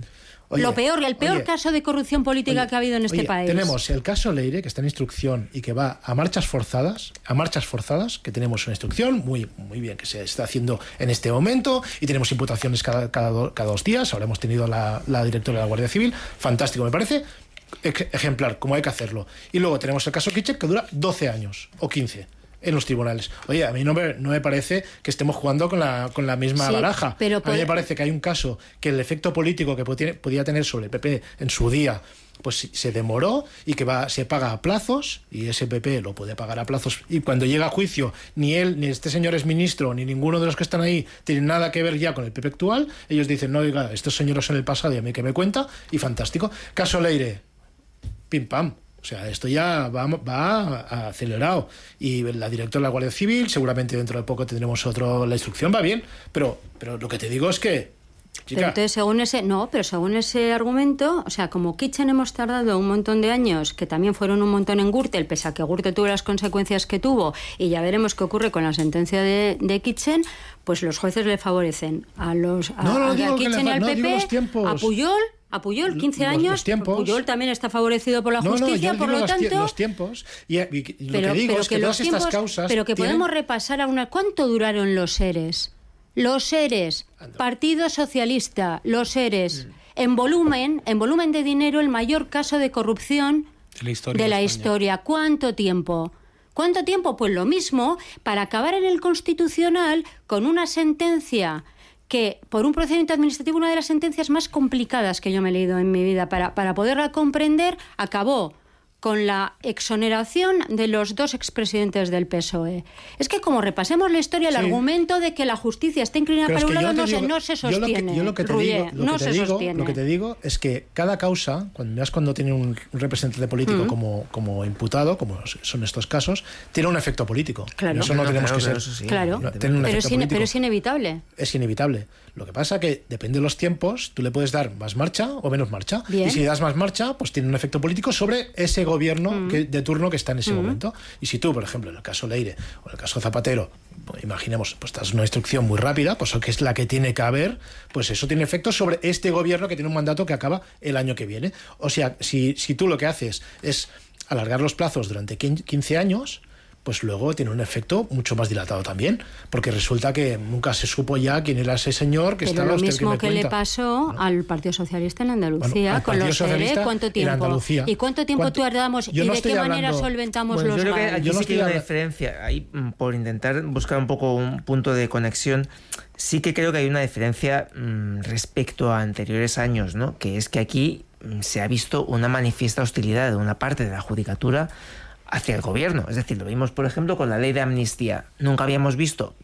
El peor caso de corrupción política que ha habido en este país. Tenemos el caso Leire, que está en instrucción y que va a marchas forzadas, que tenemos una instrucción muy bien que se está haciendo en este momento, y tenemos imputaciones cada 2 días. Ahora hemos tenido la directora de la Guardia Civil, fantástico, me parece ejemplar, como hay que hacerlo. Y luego tenemos el caso Kitchen, que dura 12 años o 15 en los tribunales. Oye, a mí no me parece que estemos jugando con la misma baraja. A mí me parece que hay un caso que el efecto político que podía tener sobre el PP en su día, pues se demoró y que se paga a plazos, y ese PP lo puede pagar a plazos, y cuando llega a juicio ni él, ni este señor es ministro, ni ninguno de los que están ahí tienen nada que ver ya con el PP actual. Ellos dicen, no, oiga, estos señores en el pasado y a mí que me cuenta, y fantástico. Caso Leire, pim pam. O sea, esto ya va acelerado. Y la directora de la Guardia Civil, seguramente dentro de poco tendremos la instrucción, va bien. Pero lo que te digo es que, chica... Pero entonces, según ese argumento, o sea, como Kitchen hemos tardado un montón de años, que también fueron un montón en Gürtel, pese a que Gürtel tuvo las consecuencias que tuvo, y ya veremos qué ocurre con la sentencia de Kitchen, pues los jueces le favorecen a Kitchen y al PP, a Pujol, 15 años. Pujol también está favorecido por la justicia, por lo tanto... Los tiempos. Y lo que digo es que todas estas causas... Pero que podemos repasar ¿cuánto duraron los ERES? Los ERES, Partido Socialista, los ERES. En volumen de dinero, el mayor caso de corrupción de la historia. ¿Cuánto tiempo? ¿Cuánto tiempo? Pues lo mismo, para acabar en el Constitucional con una sentencia que, por un procedimiento administrativo, una de las sentencias más complicadas que yo me he leído en mi vida, para poderla comprender, acabó con la exoneración de los 2 expresidentes del PSOE. Es que como repasemos la historia, el argumento de que la justicia está inclinada para un lado no se sostiene. Lo que te digo es que cada causa, cuando tiene un representante político como imputado, como son estos casos, tiene un efecto político. Claro. Eso no tenemos que ser. Claro, pero es inevitable. Es inevitable. Lo que pasa que depende de los tiempos, tú le puedes dar más marcha o menos marcha. Bien. Y si le das más marcha, pues tiene un efecto político sobre ese gobierno de turno que está en ese momento. Y si tú, por ejemplo, en el caso Leire o en el caso Zapatero, pues, imaginemos, pues das una instrucción muy rápida, pues que es la que tiene que haber, pues eso tiene efecto sobre este gobierno que tiene un mandato que acaba el año que viene. O sea, si tú lo que haces es alargar los plazos durante 15 años, pues luego tiene un efecto mucho más dilatado también, porque resulta que nunca se supo ya quién era ese señor que estaba usted que me cuenta. Pero lo mismo que le pasó al Partido Socialista en Andalucía, con los ERE, ¿cuánto tiempo? ¿Y cuánto tiempo tardamos? ¿Y de qué manera solventamos los Yo creo que males? aquí sí que hay una diferencia, ahí, por intentar buscar un poco un punto de conexión, sí que creo que hay una diferencia respecto a anteriores años, ¿no? Que es que aquí se ha visto una manifiesta hostilidad de una parte de la judicatura hacia el gobierno. Es decir, lo vimos, por ejemplo, con la ley de amnistía. Nunca habíamos visto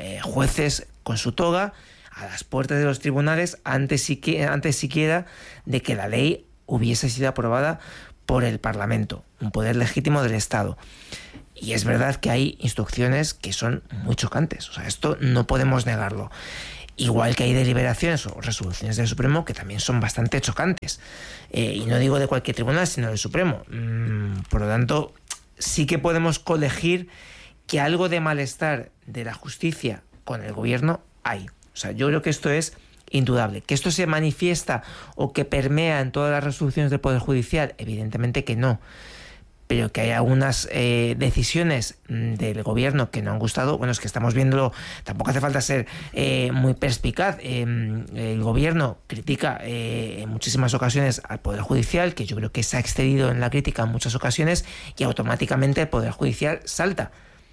jueces con su toga a las puertas de los tribunales antes siquiera de que la ley hubiese sido aprobada por el Parlamento, un poder legítimo del Estado. Y es verdad que hay instrucciones que son muy chocantes. O sea, esto no podemos negarlo. Igual que hay deliberaciones o resoluciones del Supremo que también son bastante chocantes. Y no digo de cualquier tribunal, sino del Supremo. Por lo tanto, sí que podemos colegir que algo de malestar de la justicia con el gobierno hay. O sea, yo creo que esto es indudable. ¿Que esto se manifiesta o que permea en todas las resoluciones del Poder Judicial? Evidentemente que no. Pero que hay algunas decisiones del gobierno que no han gustado, bueno, es que estamos viéndolo, tampoco hace falta ser muy perspicaz. El gobierno critica en muchísimas ocasiones al Poder Judicial, que yo creo que se ha excedido en la crítica en muchas ocasiones, y automáticamente el Poder Judicial salta.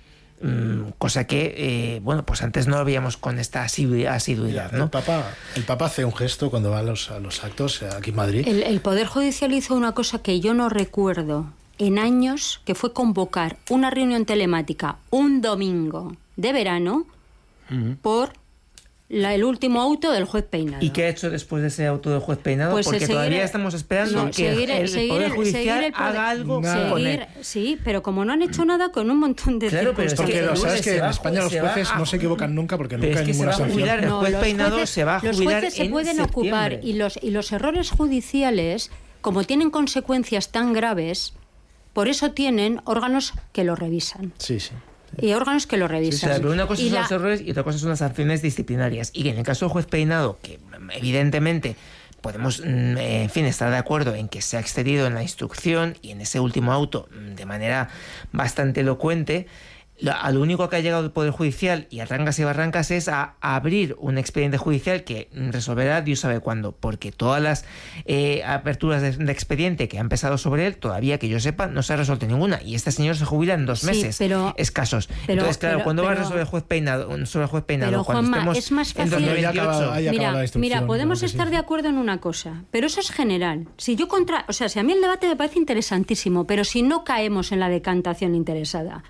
Cosa que, bueno, pues antes no lo veíamos con esta asiduidad, ¿no? El Papa hace un gesto cuando va a los actos aquí en Madrid. El Poder Judicial hizo una cosa que yo no recuerdo en años, que fue convocar una reunión telemática un domingo de verano por el último auto del juez Peinado. ¿Y qué ha hecho después de ese auto del juez Peinado? Pues porque todavía estamos esperando que el Poder Judicial haga algo con él. Sí, pero como no han hecho nada con un montón de circunstancias. Porque lo sabes que en España los jueces no se equivocan nunca porque nunca hay ninguna sanción. El juez Peinado se va a jubilar. Los jueces se pueden ocupar y los errores judiciales, como tienen consecuencias tan graves, por eso tienen órganos que lo revisan. Sí. Y órganos que lo revisan. Sí, pero una cosa son los errores y otra cosa son las sanciones disciplinarias. Y en el caso del juez Peinado, que evidentemente podemos, en fin, estar de acuerdo en que se ha excedido en la instrucción y en ese último auto de manera bastante elocuente, a lo único que ha llegado el Poder Judicial y a trancas y barrancas es a abrir un expediente judicial que resolverá Dios sabe cuándo, porque todas las aperturas de expediente que han pesado sobre él, todavía que yo sepa, no se ha resuelto ninguna. Y este señor se jubila en 2 meses escasos. Entonces, claro, ¿cuándo va a resolver el juez Peinado? Pero, Juanma, es más fácil. En 2028. Mira, podemos estar de acuerdo en una cosa, pero eso es general. Si a mí el debate me parece interesantísimo, pero si no caemos en la decantación interesada.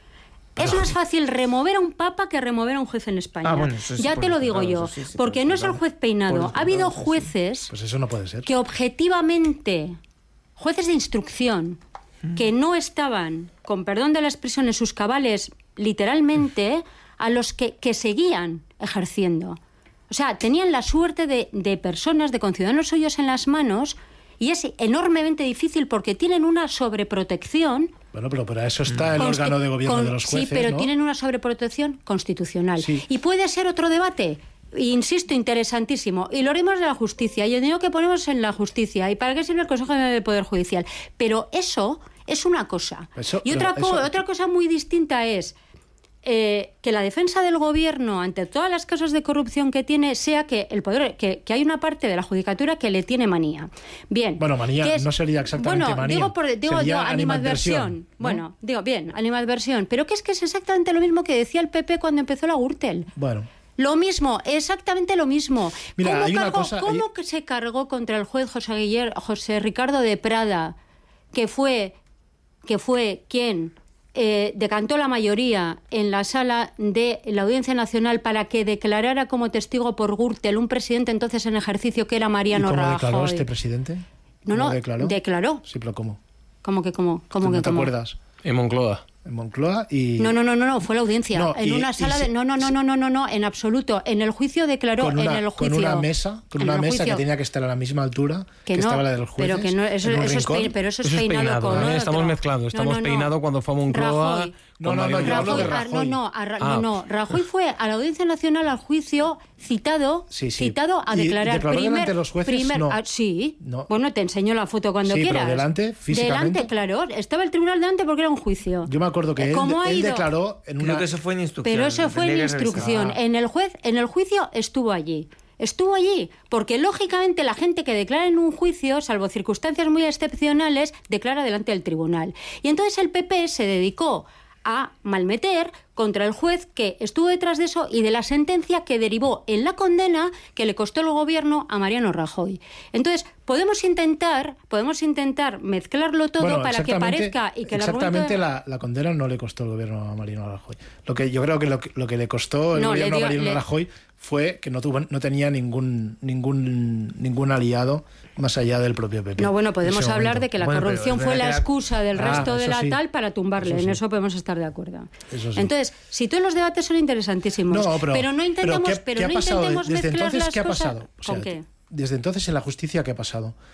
Es más fácil remover a un papa que remover a un juez en España. Ya te lo digo yo. Porque no es el juez Peinado. Ha habido jueces pues eso no puede ser. Que objetivamente, jueces de instrucción, que no estaban, con perdón de la expresión, en sus cabales, literalmente, a los que seguían ejerciendo. O sea, tenían la suerte de personas, de conciudadanos suyos en las manos, y es enormemente difícil porque tienen una sobreprotección. Bueno, pero para eso está el órgano de gobierno de los jueces, sí, pero ¿no? Tienen una sobreprotección constitucional. Sí. Y puede ser otro debate, insisto, interesantísimo. Y lo haremos de la justicia. Y el dinero que ponemos en la justicia. ¿Y para qué sirve el Consejo del Poder Judicial? Pero eso es una cosa. Y otra cosa muy distinta es que la defensa del gobierno ante todas las casos de corrupción que tiene sea que el poder, que hay una parte de la judicatura que le tiene manía. Bien. Bueno, manía no sería exactamente manía. Digo animadversión. ¿No? Bueno, digo, bien, animadversión. Pero que es exactamente lo mismo que decía el PP cuando empezó la Gürtel. Bueno. Lo mismo, exactamente lo mismo. Mira, ¿Cómo que se cargó contra el juez José Ricardo de Prada, que fue quien decantó la mayoría en la sala de la Audiencia Nacional para que declarara como testigo por Gürtel un presidente entonces en ejercicio que era Mariano Rajoy? ¿Cómo declaró este presidente? No, declaró. Sí, pero ¿cómo? ¿Cómo que cómo? ¿No te acuerdas? En Moncloa. En Moncloa y... No, fue la audiencia. No, en una sala de... No, en absoluto. En el juicio declaró, en el juicio... Con una mesa que tenía que estar a la misma altura que estaba la de los jueces. Pero que no, eso es peinado con otro. Estamos mezclando, peinado cuando fue a Moncloa... Rajoy. Yo hablo de Rajoy. Rajoy fue a la Audiencia Nacional al juicio citado a declarar. ¿Declaró delante de los jueces? Sí. No. Bueno, te enseño la foto cuando quieras. Pero delante, físicamente. Delante, claro. Estaba el tribunal delante porque era un juicio. Yo me acuerdo que él declaró en una... Creo que eso fue en instrucción. Pero eso fue en instrucción. En el juicio estuvo allí. Estuvo allí, porque lógicamente la gente que declara en un juicio, salvo circunstancias muy excepcionales, declara delante del tribunal. Y entonces el PP se dedicó a malmeter contra el juez que estuvo detrás de eso y de la sentencia que derivó en la condena que le costó el gobierno a Mariano Rajoy. Entonces, podemos intentar mezclarlo todo para que parezca y que exactamente la condena no le costó el gobierno a Mariano Rajoy. Yo creo que lo que le costó el gobierno a Mariano Rajoy fue que no tenía ningún aliado más allá del propio PP. No, bueno, podemos hablar de que la corrupción fue la excusa del resto de la tal para tumbarle. En eso podemos estar de acuerdo. Entonces, si todos los debates son interesantísimos, pero no intentemos mezclar las cosas. ¿Qué ha pasado? ¿Con qué? Desde entonces en la justicia, ¿qué ha pasado?